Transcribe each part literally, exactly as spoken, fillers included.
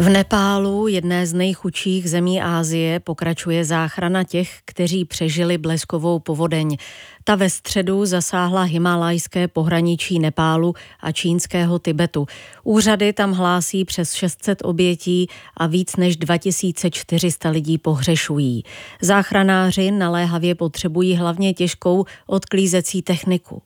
V Nepálu, jedné z nejchudších zemí Asie, pokračuje záchrana těch, kteří přežili bleskovou povodeň. Ta ve středu zasáhla himalajské pohraničí Nepálu a čínského Tibetu. Úřady tam hlásí přes šest set obětí a víc než dva tisíce čtyři sta lidí pohřešují. Záchranáři naléhavě potřebují hlavně těžkou odklízecí techniku.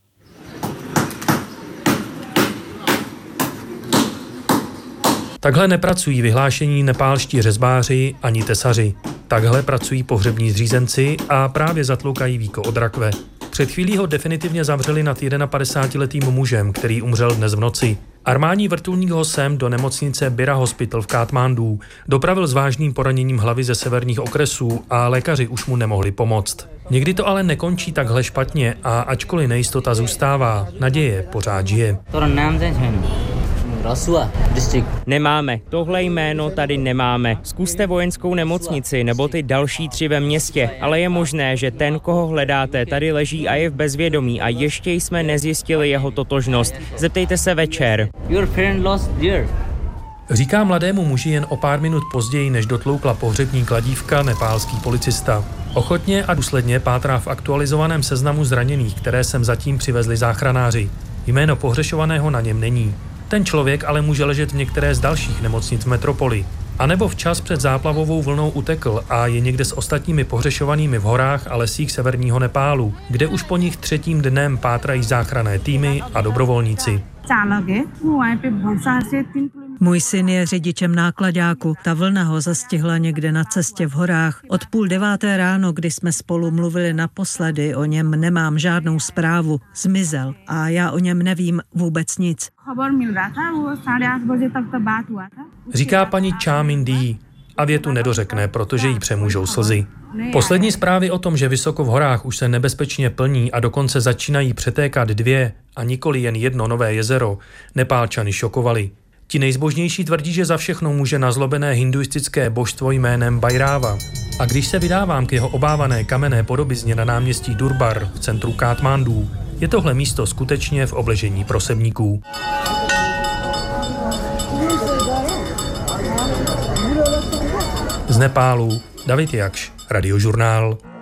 Takhle nepracují vyhlášení nepálští řezbáři ani tesaři. Takhle pracují pohřební zřízenci a právě zatloukají víko od rakve. Před chvílí ho definitivně zavřeli nad padesátiletým mužem, který umřel dnes v noci. Armádní vrtulník ho sem do nemocnice Bira Hospital v Katmandu dopravil s vážným poraněním hlavy ze severních okresů a lékaři už mu nemohli pomoct. Někdy to ale nekončí takhle špatně a ačkoliv nejistota zůstává, naděje pořád žije. Nemáme, tohle jméno tady nemáme. Zkuste vojenskou nemocnici nebo ty další tři ve městě, ale je možné, že ten, koho hledáte, tady leží a je v bezvědomí a ještě jsme nezjistili jeho totožnost. Zeptejte se večer. Říká mladému muži jen o pár minut později, než dotloukla pohřební kladívka nepálský policista. Ochotně a důsledně pátrá v aktualizovaném seznamu zraněných, které sem zatím přivezli záchranáři. Jméno pohřešovaného na něm není. Ten člověk ale může ležet v některé z dalších nemocnic v metropoli. A nebo včas před záplavovou vlnou utekl a je někde s ostatními pohřešovanými v horách a lesích severního Nepálu, kde už po nich třetím dnem pátrají záchranné týmy a dobrovolníci. Můj syn je řidičem nákladáku. Ta vlna ho zastihla někde na cestě v horách. Od půl deváté ráno, kdy jsme spolu mluvili naposledy, o něm nemám žádnou zprávu. Zmizel a já o něm nevím vůbec nic. Říká paní Cha Min Dee a větu nedořekne, protože jí přemůžou slzy. Poslední zprávy o tom, že vysoko v horách už se nebezpečně plní a dokonce začínají přetékat dvě a nikoli jen jedno nové jezero, Nepálčany šokovaly. Ti nejzbožnější tvrdí, že za všechno může nazlobené hinduistické božstvo jménem Bhairava. A když se vydávám k jeho obávané kamenné podobizně na náměstí Durbar v centru Katmandu, je tohle místo skutečně v obležení prosebníků. Z Nepálu David Jakš, Radiožurnál.